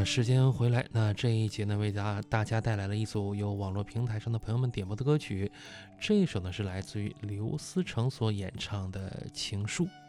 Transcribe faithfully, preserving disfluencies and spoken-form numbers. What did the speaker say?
时间回来，那这一节呢，为大大家带来了一组由网络平台上的朋友们点播的歌曲。这一首呢是来自于刘思成所演唱的《情书》。